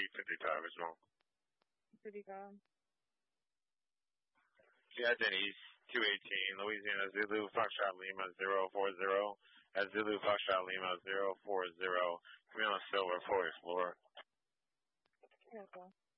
55 as well. 55. Yeah, Denise, 218, Louisiana Zulu, Foxtrot Lima 040, at Zulu Foxtrot Lima 040, Camilla Silver, Full Explorer. Okay.